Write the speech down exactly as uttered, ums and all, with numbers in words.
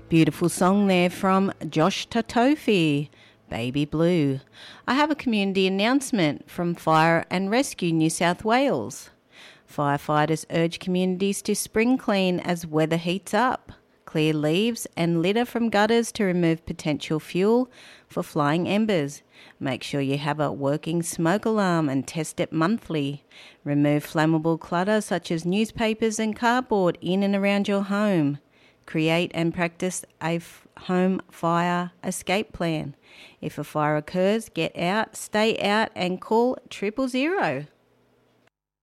Beautiful song there from Josh Tatofi, Baby Blue. I have a community announcement from Fire and Rescue New South Wales. Firefighters urge communities to spring clean as weather heats up. Clear leaves and litter from gutters to remove potential fuel for flying embers. Make sure you have a working smoke alarm and test it monthly. Remove flammable clutter such as newspapers and cardboard in and around your home. Create and practice a f- home fire escape plan. If a fire occurs, get out, stay out and call triple zero.